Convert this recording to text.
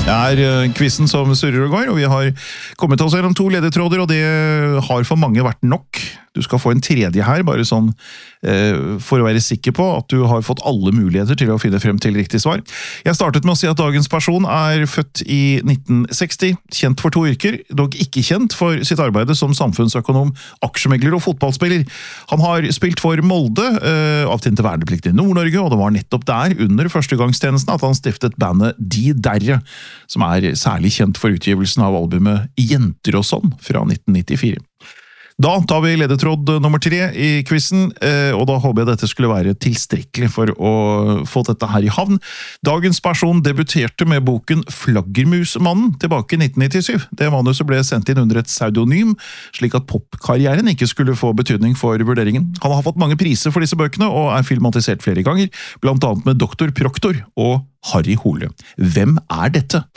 Quizen som surrer og går, og vi har kommet oss gjennom 2 ledetråder, og det har for mange vært nok. Du skal få en tredje her, bare sånn for å være sikker på at du har fått alle muligheter til å finne frem til riktig svar. Jeg startet med å si at dagens person er født i 1960, kjent for 2 yrker, dog ikke kjent for sitt arbeid som samfunnsøkonom, aksjemegler og fotballspiller. Han har spilt for Molde, avtjente verneplikt i Nord-Norge, og det var nettopp der, under førstegangstjenesten, at han stiftet bandet De Derre, som er særlig kjent for utgivelsen av albumet Jenter og sånn fra 1994. Da tar vi ledetråd nummer 3 i quizen, og da håper jeg dette skulle være tilstrekkelig for å få dette her i havn. Dagens person debuterte med boken Flaggermusmannen tilbake i 1997. Det manuset ble sendt inn under et pseudonym, slik at popkarrieren ikke skulle få betydning for vurderingen. Han har fått mange priser for disse bøkene, og er filmatisert flere ganger, blant annet med Dr. Proktor og Harry Hole. Hvem er dette?